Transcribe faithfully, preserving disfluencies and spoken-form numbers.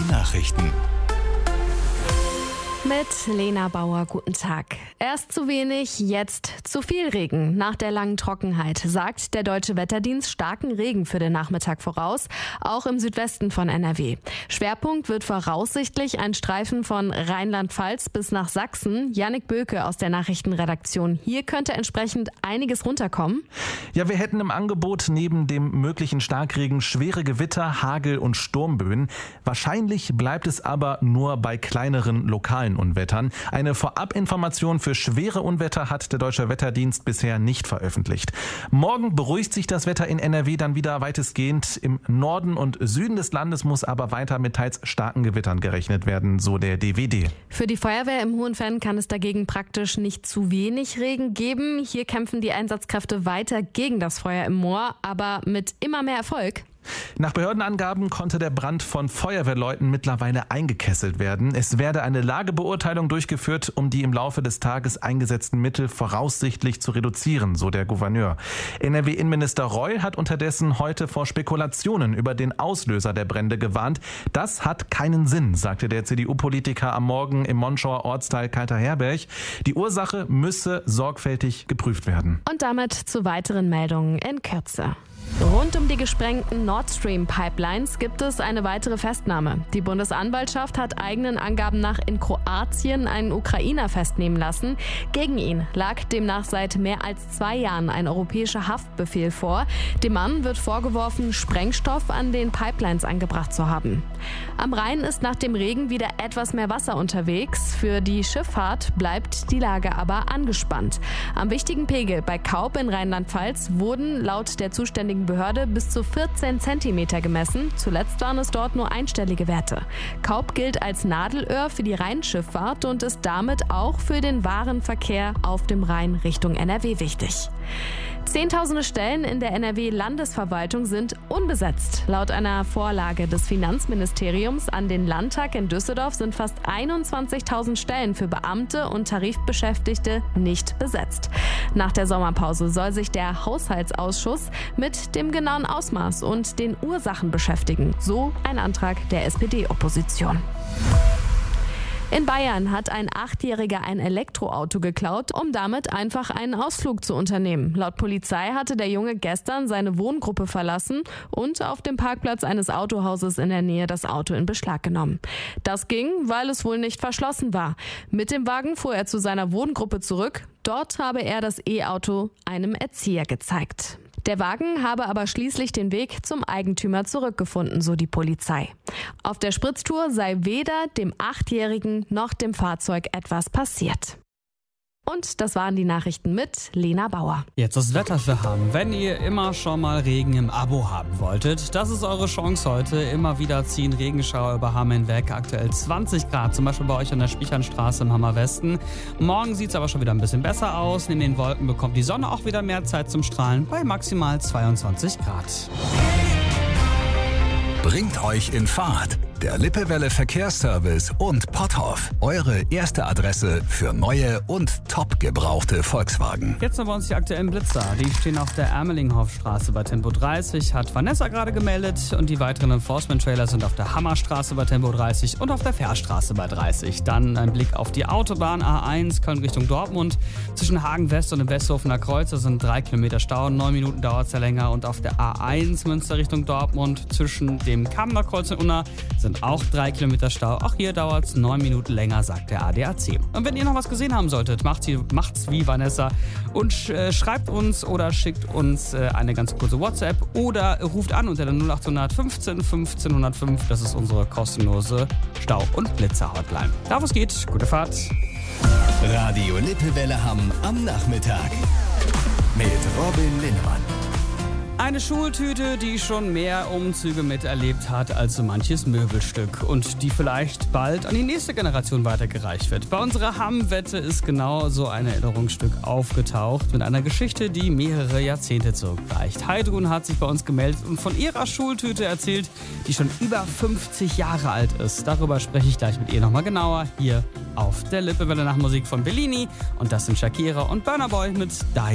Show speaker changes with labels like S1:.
S1: Nachrichten.
S2: Mit Lena Bauer, guten Tag. Erst zu wenig, jetzt zu viel Regen. Nach der langen Trockenheit sagt der Deutsche Wetterdienst starken Regen für den Nachmittag voraus, auch im Südwesten von N R W. Schwerpunkt wird voraussichtlich ein Streifen von Rheinland-Pfalz bis nach Sachsen. Jannik Böke aus der Nachrichtenredaktion. Hier könnte entsprechend einiges runterkommen.
S3: Ja, wir hätten im Angebot neben dem möglichen Starkregen schwere Gewitter, Hagel und Sturmböen. Wahrscheinlich bleibt es aber nur bei kleineren lokalen Unwettern. Eine Vorabinformation für schwere Unwetter hat der Deutsche Wetterdienst bisher nicht veröffentlicht. Morgen beruhigt sich das Wetter in N R W dann wieder weitestgehend. Im Norden und Süden des Landes muss aber weiter mit teils starken Gewittern gerechnet werden, so der D W D.
S2: Für die Feuerwehr im Hohenfenn kann es dagegen praktisch nicht zu wenig Regen geben. Hier kämpfen die Einsatzkräfte weiter gegen das Feuer im Moor, aber mit immer mehr Erfolg.
S3: Nach Behördenangaben konnte der Brand von Feuerwehrleuten mittlerweile eingekesselt werden. Es werde eine Lagebeurteilung durchgeführt, um die im Laufe des Tages eingesetzten Mittel voraussichtlich zu reduzieren, so der Gouverneur. N R W-Innenminister Reul hat unterdessen heute vor Spekulationen über den Auslöser der Brände gewarnt. Das hat keinen Sinn, sagte der C D U-Politiker am Morgen im Monschauer Ortsteil Kalter-Herberg. Die Ursache müsse sorgfältig geprüft werden.
S2: Und damit zu weiteren Meldungen in Kürze. Rund um die gesprengten Nord Stream Pipelines gibt es eine weitere Festnahme. Die Bundesanwaltschaft hat eigenen Angaben nach in Kroatien einen Ukrainer festnehmen lassen. Gegen ihn lag demnach seit mehr als zwei Jahren ein europäischer Haftbefehl vor. Dem Mann wird vorgeworfen, Sprengstoff an den Pipelines angebracht zu haben. Am Rhein ist nach dem Regen wieder etwas mehr Wasser unterwegs. Für die Schifffahrt bleibt die Lage aber angespannt. Am wichtigen Pegel bei Kaub in Rheinland-Pfalz wurden laut der zuständigen Behörde bis zu vierzehn Zentimeter gemessen. Zuletzt waren es dort nur einstellige Werte. Kaub gilt als Nadelöhr für die Rheinschifffahrt und ist damit auch für den Warenverkehr auf dem Rhein Richtung N R W wichtig. Zehntausende Stellen in der N R W-Landesverwaltung sind unbesetzt. Laut einer Vorlage des Finanzministeriums an den Landtag in Düsseldorf sind fast einundzwanzigtausend Stellen für Beamte und Tarifbeschäftigte nicht besetzt. Nach der Sommerpause soll sich der Haushaltsausschuss mit dem genauen Ausmaß und den Ursachen beschäftigen. So ein Antrag der S P D-Opposition. In Bayern hat ein Achtjähriger ein Elektroauto geklaut, um damit einfach einen Ausflug zu unternehmen. Laut Polizei hatte der Junge gestern seine Wohngruppe verlassen und auf dem Parkplatz eines Autohauses in der Nähe das Auto in Beschlag genommen. Das ging, weil es wohl nicht verschlossen war. Mit dem Wagen fuhr er zu seiner Wohngruppe zurück. Dort habe er das E-Auto einem Erzieher gezeigt. Der Wagen habe aber schließlich den Weg zum Eigentümer zurückgefunden, so die Polizei. Auf der Spritztour sei weder dem Achtjährigen noch dem Fahrzeug etwas passiert. Und das waren die Nachrichten mit Lena Bauer.
S4: Jetzt das Wetter für Hamm. Wenn ihr immer schon mal Regen im Abo haben wolltet, das ist eure Chance heute. Immer wieder ziehen Regenschauer über Hamm hinweg. Aktuell zwanzig Grad, zum Beispiel bei euch an der Spichernstraße im Hammer Westen. Morgen sieht es aber schon wieder ein bisschen besser aus. Neben den Wolken bekommt die Sonne auch wieder mehr Zeit zum Strahlen bei maximal zweiundzwanzig Grad.
S1: Bringt euch in Fahrt. Der Lippewelle Verkehrsservice und Potthoff. Eure erste Adresse für neue und top gebrauchte Volkswagen.
S4: Jetzt noch bei uns die aktuellen Blitzer. Die stehen auf der Ermelinghofstraße bei Tempo dreißig, hat Vanessa gerade gemeldet. Und die weiteren Enforcement-Trailer sind auf der Hammerstraße bei Tempo dreißig und auf der Fährstraße bei dreißig. Dann ein Blick auf die Autobahn A eins, Köln Richtung Dortmund. Zwischen Hagen West und dem Westhofener Kreuz sind drei Kilometer Stau. Neun Minuten dauert es ja länger. Und auf der A eins Münster Richtung Dortmund zwischen dem Kamener Kreuz und Unna sind auch drei Kilometer Stau. Auch hier dauert es neun Minuten länger, sagt der A D A C. Und wenn ihr noch was gesehen haben solltet, macht's, macht's wie Vanessa und äh, schreibt uns oder schickt uns äh, eine ganz kurze WhatsApp oder ruft an unter der null achthundert fünfzehn fünfzehn hundertfünf. Das ist unsere kostenlose Stau- und Blitzer-Hotline. Da wo es geht, gute Fahrt.
S1: Radio Lippewelle Hamm am Nachmittag mit Robin Linnemann.
S4: Eine Schultüte, die schon mehr Umzüge miterlebt hat als so manches Möbelstück und die vielleicht bald an die nächste Generation weitergereicht wird. Bei unserer Hamm-Wette ist genau so ein Erinnerungsstück aufgetaucht mit einer Geschichte, die mehrere Jahrzehnte zurückreicht. Heidrun hat sich bei uns gemeldet und von ihrer Schultüte erzählt, die schon über fünfzig Jahre alt ist. Darüber spreche ich gleich mit ihr nochmal genauer hier auf der Lippewelle nach Musik von Bellini. Und das sind Shakira und Burna Boy mit Dein